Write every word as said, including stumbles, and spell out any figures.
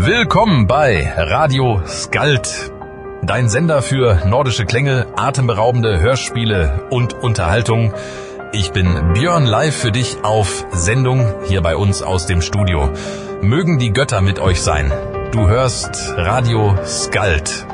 Willkommen bei Radio Skald, dein Sender für nordische Klänge, atemberaubende Hörspiele und Unterhaltung. Ich bin Björn live für dich auf Sendung hier bei uns aus dem Studio. Mögen die Götter mit euch sein. Du hörst Radio Skald.